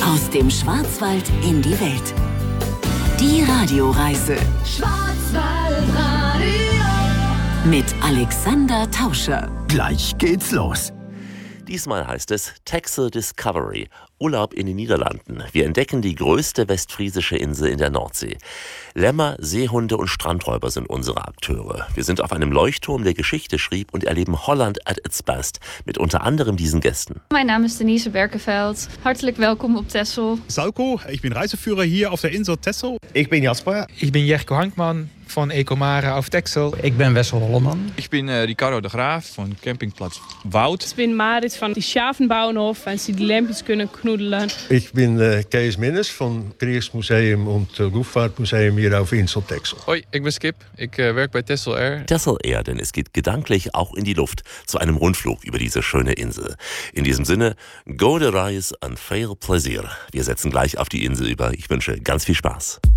Aus dem Schwarzwald in die Welt. Die Radioreise Schwarzwaldradio mit Alexander Tauscher. Gleich geht's los. Diesmal heißt es Texel Discovery, Urlaub in den Niederlanden. Wir entdecken die größte westfriesische Insel in der Nordsee. Lämmer, Seehunde und Strandräuber sind unsere Akteure. Wir sind auf einem Leuchtturm, der Geschichte schrieb, und erleben Holland at its best mit unter anderem diesen Gästen. Mein Name ist Denise Berkeveld. Hartelijk welkom op Texel. Sauko, ich bin Reiseführer hier auf der Insel Texel. Ich bin Jasper. Ich bin Jerko Hankman von Ecomare auf Texel. Ik ben Wessel Holleman. Ich bin Ricardo de Graaf von Campingplatz Woud. Ich bin Marit van die Schavenbouwhof en sie die Lampjes kunnen knoedelen. Ich bin Kees Minnes von Kriegsmuseum und Luftfahrtmuseum hier auf Insel Texel. Hoi, ik ben Skip. Ik werk bei Texel Air. Texel Air, denn es geht gedanklich auch in die Luft zu einem Rundflug über diese schöne Insel. In diesem Sinne, go de reis en veel plezier. Wir setzen gleich auf die Insel über. Ich wünsche ganz viel Spaß.